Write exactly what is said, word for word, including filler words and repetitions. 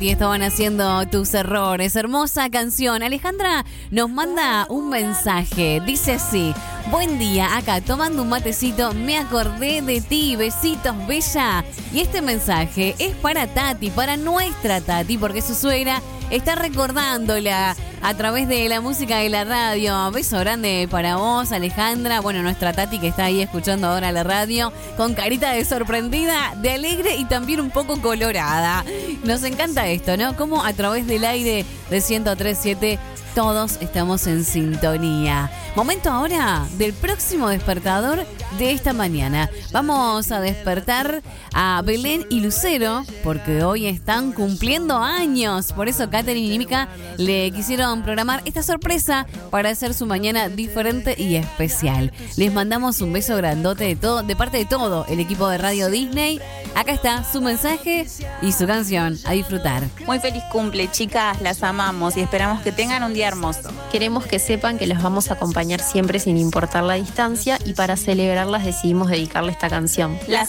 Tati estaban haciendo Tus Errores. Hermosa canción. Alejandra nos manda un mensaje. Dice así: buen día, acá tomando un matecito, me acordé de ti, besitos, bella. Y este mensaje es para Tati, para nuestra Tati, porque su suegra está recordándola a través de la música de la radio. Beso grande para vos, Alejandra. Bueno, nuestra Tati que está ahí escuchando ahora la radio con carita de sorprendida, de alegre y también un poco colorada. Nos encanta esto, ¿no? Como a través del aire de ciento tres punto siete todos estamos en sintonía. Momento ahora del próximo despertador de esta mañana. Vamos a despertar a Belén y Lucero porque hoy están cumpliendo años. Por eso Catherine y Mica le quisieron programar esta sorpresa para hacer su mañana diferente y especial. Les mandamos un beso grandote de todo, de parte de todo el equipo de Radio Disney. Acá está su mensaje y su canción. A disfrutar. Muy feliz cumple, chicas. Las amamos y esperamos que tengan un día hermoso. Queremos que sepan que los vamos a acompañar siempre sin importar la distancia y para celebrarlas decidimos dedicarle esta canción. Las